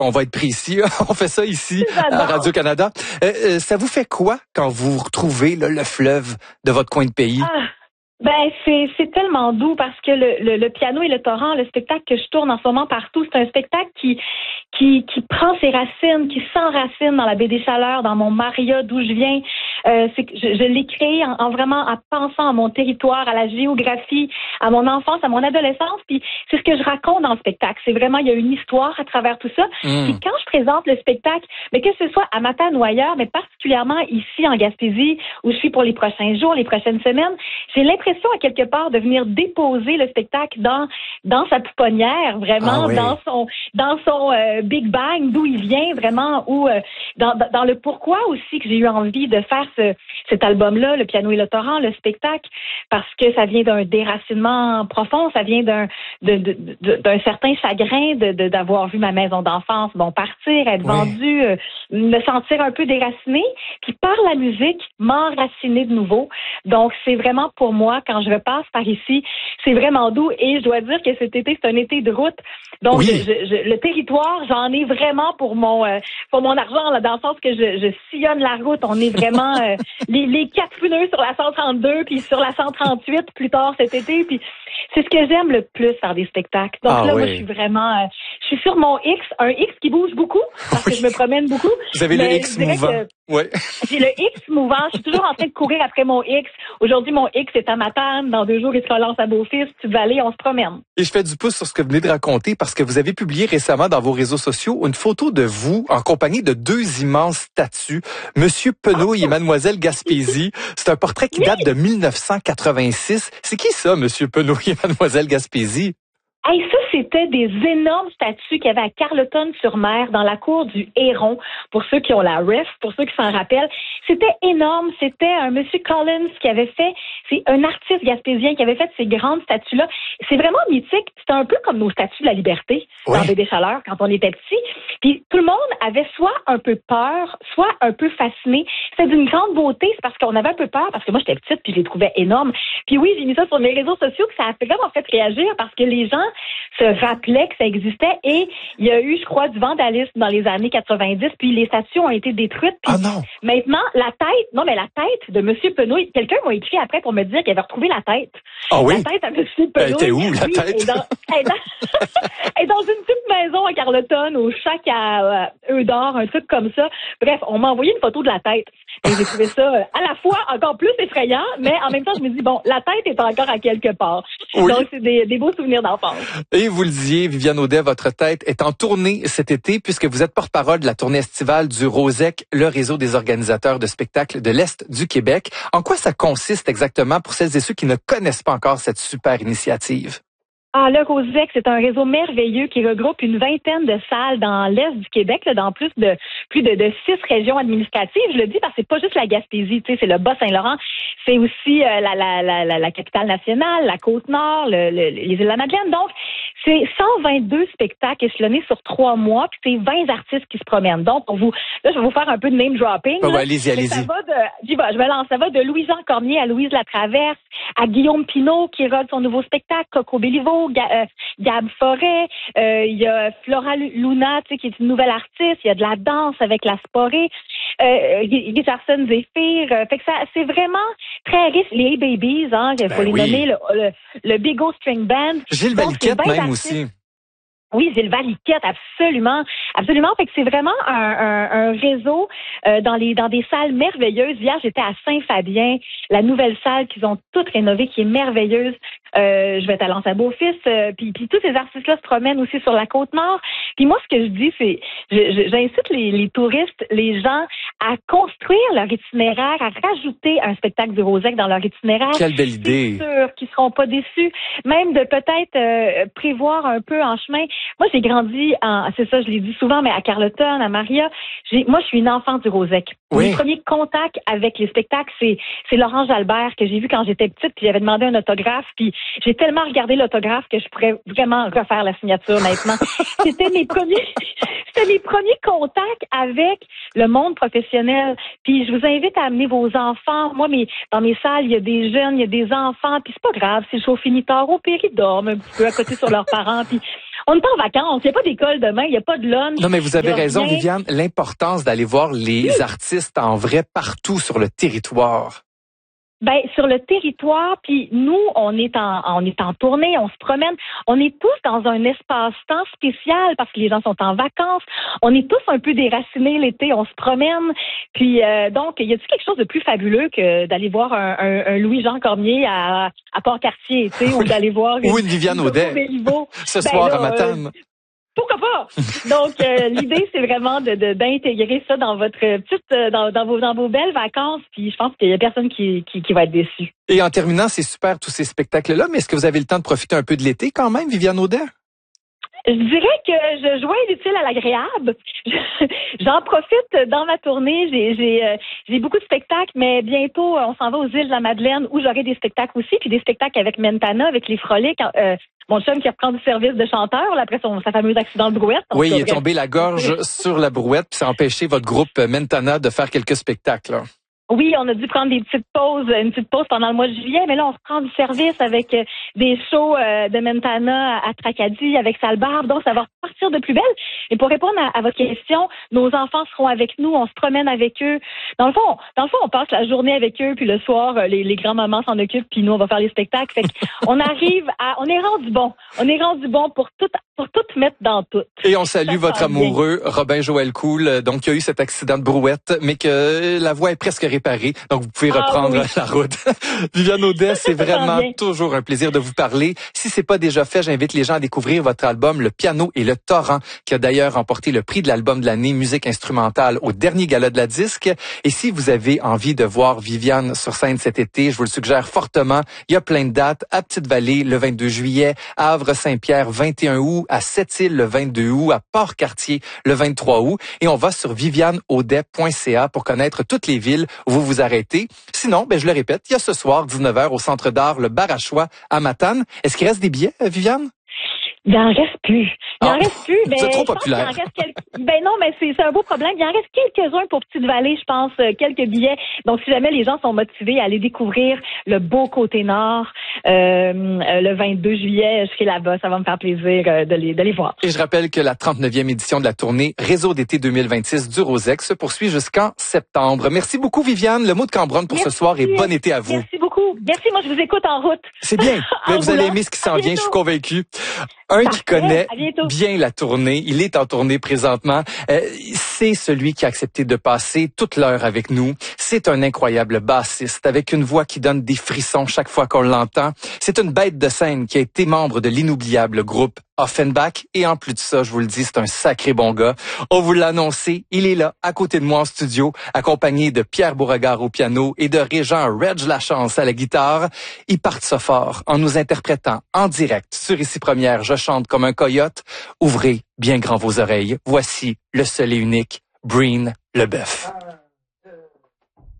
On va être précis. On fait ça ici à Radio-Canada. Ça vous fait quoi quand vous retrouvez là, le fleuve de votre coin de pays? Ben c'est tellement doux parce que le piano et le torrent, le spectacle que je tourne en ce moment partout, c'est un spectacle qui prend ses racines, qui s'enracine dans la baie des Chaleurs, dans mon Maria d'où je viens. C'est que je l'ai créé en vraiment en pensant à mon territoire, à la géographie, à mon enfance, à mon adolescence. Puis c'est ce que je raconte dans le spectacle. C'est vraiment, il y a une histoire à travers tout ça. Puis quand je présente le spectacle, mais que ce soit à Matane ou ailleurs, mais particulièrement ici en Gaspésie, où je suis pour les prochains jours, les prochaines semaines, j'ai l'impression à quelque part de venir déposer le spectacle dans sa pouponnière, vraiment dans son Big Bang, d'où il vient vraiment, ou dans le pourquoi aussi que j'ai eu envie de faire cet album-là, le piano et le torrent, le spectacle, parce que ça vient d'un déracinement profond, ça vient d'un certain chagrin d'avoir vu ma maison d'enfance partir, être vendue, me sentir un peu déracinée, puis par la musique, m'enraciner de nouveau. Donc c'est vraiment pour moi, quand je repasse par ici, c'est vraiment doux et je dois dire que cet été, c'est un été de route. Donc le territoire, j'en ai vraiment pour mon argent, là, dans le sens que je sillonne la route. On est vraiment les 4 pneus sur la 132 puis sur la 138 plus tard cet été. Puis c'est ce que j'aime le plus, faire des spectacles. Donc moi, je suis vraiment... je suis sur mon X, un X qui bouge beaucoup, parce que je me promène beaucoup. Vous avez le X mouvant. J'ai le X mouvant. Je suis toujours en train de courir après mon X. Aujourd'hui, mon X est à Matane. Dans 2 jours, il se relance à Beaufils. Tu vas aller, on se promène. Et je fais du pouce sur ce que vous venez de raconter parce que vous avez publié récemment dans vos réseaux sociaux une photo de vous en compagnie de 2 immenses statues, Monsieur Penouille et Mademoiselle Gaspésie. C'est un portrait qui date de 1986. C'est qui ça, Monsieur Penouille et Mademoiselle Gaspésie? Hey, ça, c'était des énormes statues qu'il y avait à Carleton-sur-Mer, dans la cour du Héron, pour ceux qui ont la ref, pour ceux qui s'en rappellent. C'était énorme. C'était un monsieur Collins qui avait fait, c'est un artiste gaspésien qui avait fait ces grandes statues-là. C'est vraiment mythique. C'était un peu comme nos statues de la liberté dans Baie des Chaleurs quand on était petits. Puis tout le monde avait soit un peu peur, soit un peu fasciné. C'était d'une grande beauté. C'est parce qu'on avait un peu peur, parce que moi, j'étais petite puis je les trouvais énormes. Puis oui, j'ai mis ça sur mes réseaux sociaux que ça a vraiment fait réagir parce que les gens se rappelaient que ça existait et il y a eu, je crois, du vandalisme dans les années 90, puis les statues ont été détruites. Puis maintenant, la tête de M. Penouille, quelqu'un m'a écrit après pour me dire qu'il avait retrouvé la tête. Ah oui? La tête à M. Penouille. Elle était où, la tête? Elle est dans une petite maison à Carleton, au Chac à œufs d'or, un truc comme ça. Bref, on m'a envoyé une photo de la tête. Et j'ai trouvé ça à la fois encore plus effrayant, mais en même temps, je me dis, bon, la tête est encore à quelque part. Donc, c'est des beaux souvenirs d'enfance. Et vous le disiez, Viviane Audet, votre tête est en tournée cet été puisque vous êtes porte-parole de la tournée estivale du Rosec, le réseau des organisateurs de spectacles de l'Est du Québec. En quoi ça consiste exactement pour celles et ceux qui ne connaissent pas encore cette super initiative? Le Rosec, c'est un réseau merveilleux qui regroupe une 20aine de salles dans l'Est du Québec, là, dans plus de 6 régions administratives. Je le dis parce que c'est pas juste la Gaspésie, tu sais, c'est le Bas-Saint-Laurent, c'est aussi la capitale nationale, la Côte-Nord, les îles de la Madeleine. Donc, c'est 122 spectacles échelonnés sur 3 mois, puis c'est 20 artistes qui se promènent. Donc, je vais vous faire un peu de name dropping. Allez-y. Je me lance. Ça va de Louis-Jean Cormier à Louise Latraverse, à Guillaume Pinault qui rôde son nouveau spectacle, Coco Béliveau, Gab Forêt, il y a Flora Luna, tu sais, qui est une nouvelle artiste, il y a de la danse avec la Sporée, Richardson Zephyr, fait que ça, c'est vraiment très riche. Les Hey Babies, il faut les nommer, le Big O String Band. Gilles Valiquette même aussi. Oui, Gilles Valiquette, absolument. Fait que c'est vraiment un réseau dans des salles merveilleuses. Hier, j'étais à Saint-Fabien, la nouvelle salle qu'ils ont toute rénovée, qui est merveilleuse. Je vais être à Lens à Beaufils, puis tous ces artistes-là se promènent aussi sur la Côte-Nord. Puis moi, ce que je dis, c'est, j'incite les touristes, les gens, à construire leur itinéraire, à rajouter un spectacle du Rosec dans leur itinéraire. Quelle belle idée! C'est sûr qu'ils seront pas déçus. Même de peut-être prévoir un peu en chemin. Moi, j'ai grandi c'est ça, je l'ai dit souvent, mais à Carleton, à Maria. Moi, je suis une enfant du Rosec. Mes premiers contacts avec les spectacles, c'est Laurent Jalbert que j'ai vu quand j'étais petite, puis j'avais demandé un autographe, puis j'ai tellement regardé l'autographe que je pourrais vraiment refaire la signature maintenant. C'était mes premiers contacts avec le monde professionnel. Puis je vous invite à amener vos enfants. Moi, dans mes salles, il y a des jeunes, il y a des enfants, puis c'est pas grave si le show finit tard, au pire, ils dorment un petit peu à côté sur leurs parents, puis On est en vacances, il n'y a pas d'école demain, il n'y a pas de lunch. Non, mais vous avez raison, rien. Viviane, l'importance d'aller voir les artistes en vrai partout sur le territoire. Ben, sur le territoire, puis nous, on est en tournée, on se promène. On est tous dans un espace-temps spécial parce que les gens sont en vacances. On est tous un peu déracinés l'été, on se promène. Puis donc, y a-t-il quelque chose de plus fabuleux que d'aller voir un Louis-Jean Cormier à Port-Cartier, tu sais, ou d'aller voir ou une Viviane Audet ce soir à Matane. Pourquoi pas? Donc, l'idée, c'est vraiment d'intégrer ça dans votre petite, dans vos belles vacances. Puis, je pense qu'il y a personne qui va être déçu. Et en terminant, c'est super tous ces spectacles-là, mais est-ce que vous avez le temps de profiter un peu de l'été quand même, Viviane Audet? Je dirais que je joins l'utile à l'agréable. J'en profite dans ma tournée. J'ai beaucoup de spectacles, mais bientôt, on s'en va aux îles de la Madeleine où j'aurai des spectacles aussi, puis des spectacles avec Mentana, avec les Frolics. Mon chum qui reprend du service de chanteur là, après sa fameuse accident de brouette. Oui, il est tombé la gorge sur la brouette, puis ça a empêché votre groupe Mentana de faire quelques spectacles. Là. Oui, on a dû prendre une petite pause pendant le mois de juillet, mais là, on reprend du service avec des shows de Mentana à Tracadie, avec Salbarbe, donc ça va repartir de plus belle. Et pour répondre à votre question, nos enfants seront avec nous, on se promène avec eux. Dans le fond, on passe la journée avec eux, puis le soir, les grands-mamans s'en occupent, puis nous, on va faire les spectacles. Fait qu'on on est rendu bon pour tout mettre dans tout. Et on salue votre amoureux, Robin Joël Cool, donc qui a eu cet accident de brouette, mais que la voix est presque réparée, donc vous pouvez reprendre la route. Viviane Audet, c'est vraiment toujours un plaisir de vous parler. Si c'est pas déjà fait, j'invite les gens à découvrir votre album Le Piano et le Torrent, qui a d'ailleurs remporté le prix de l'album de l'année musique instrumentale au dernier gala de la disque. Et si vous avez envie de voir Viviane sur scène cet été, je vous le suggère fortement. Il y a plein de dates. À Petite-Vallée, le 22 juillet, à Havre-Saint-Pierre, 21 août, à Sept-Îles, le 22 août, à Port-Cartier, le 23 août. Et on va sur vivianeaudet.ca pour connaître toutes les villes où vous vous arrêtez. Sinon, je le répète, il y a ce soir, 19h, au Centre d'art, le Bar à Choix, à Matane. Est-ce qu'il reste des billets, Viviane? Il en reste plus. Il en reste plus. C'est trop populaire. Non, mais c'est un beau problème. Il en reste quelques-uns pour Petite-Vallée, je pense, quelques billets. Donc, si jamais les gens sont motivés à aller découvrir le beau côté nord, le 22 juillet, je serai là-bas. Ça va me faire plaisir de les voir. Et je rappelle que la 39e édition de la tournée Réseau d'été 2026 du Rosec se poursuit jusqu'en septembre. Merci beaucoup, Viviane. Le mot de Cambronne pour ce soir et bon été à vous. Merci beaucoup. Merci. Moi, je vous écoute en route. C'est bien. Vous allez aimer ce qui s'en vient, je suis convaincu. Un qui connaît bien la tournée, il est en tournée présentement, c'est celui qui a accepté de passer toute l'heure avec nous. C'est un incroyable bassiste avec une voix qui donne des frissons chaque fois qu'on l'entend. C'est une bête de scène qui a été membre de l'inoubliable groupe Offenbach et en plus de ça, je vous le dis, c'est un sacré bon gars. On vous l'a annoncé, il est là, à côté de moi en studio, accompagné de Pierre Beauregard au piano et de Régent Reg Lachance à la guitare. Ils partent ça fort en nous interprétant en direct sur Ici Première, Je chante comme un coyote. Ouvrez bien grand vos oreilles. Voici le seul et unique Breen Leboeuf.